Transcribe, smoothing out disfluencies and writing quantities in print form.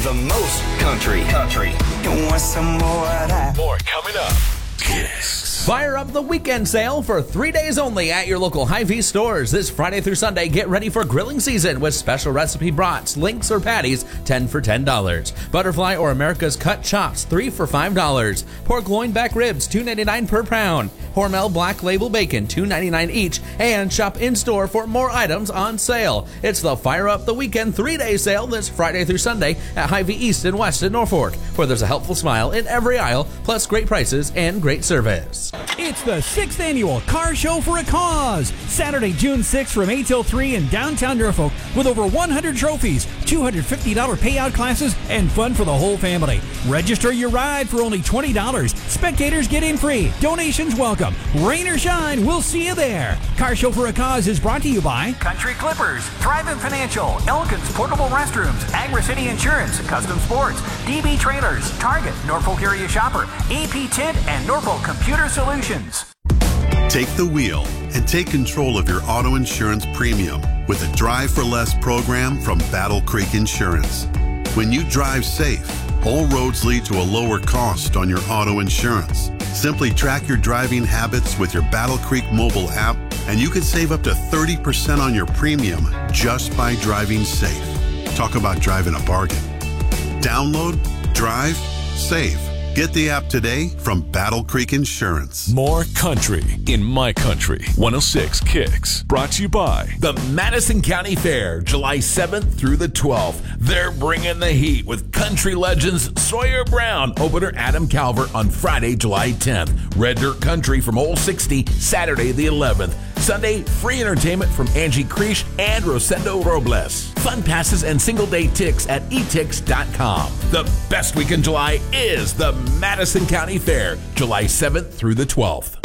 the most country. You want some more of that? More coming up. Fire up the weekend sale for 3 days only at your local Hy-Vee stores. This Friday through Sunday, get ready for grilling season with special recipe brats, links, or patties, 10 for $10. Butterfly or America's Cut Chops, 3 for $5. Pork loin back ribs, $2.99 per pound. Hormel Black Label Bacon, $2.99 each. And shop in-store for more items on sale. It's the Fire Up the Weekend 3-day sale this Friday through Sunday at Hy-Vee East and West in Norfolk, where there's a helpful smile in every aisle, plus great prices and great service. It's the 6th annual Car Show for a Cause. Saturday, June 6th from 8 till 3 in downtown Norfolk with over 100 trophies, $250 payout classes, and fun for the whole family. Register your ride for only $20. Spectators get in free. Donations welcome. Rain or shine, we'll see you there. Car Show for a Cause is brought to you by Country Clippers, Thrivent Financial, Elkins Portable Restrooms, Agri-City Insurance, Custom Sports, DB Trailers, Target, Norfolk Area Shopper, AP Tint, and Norfolk Computer Solutions. Take the wheel and take control of your auto insurance premium with a Drive for Less program from Battle Creek Insurance. When you drive safe, all roads lead to a lower cost on your auto insurance. Simply track your driving habits with your Battle Creek mobile app, and you can save up to 30% on your premium just by driving safe. Talk about driving a bargain. Download, drive, save. Get the app today from Battle Creek Insurance. More country in my country. 106 Kicks. Brought to you by the Madison County Fair, July 7th through the 12th. They're bringing the heat with country legends Sawyer Brown, opener Adam Calvert on Friday, July 10th. Red Dirt Country from Old 60, Saturday the 11th. Sunday, free entertainment from Angie Creesh and Rosendo Robles. Fun passes and single-day ticks at etix.com. The best week in July is the Madison County Fair, July 7th through the 12th.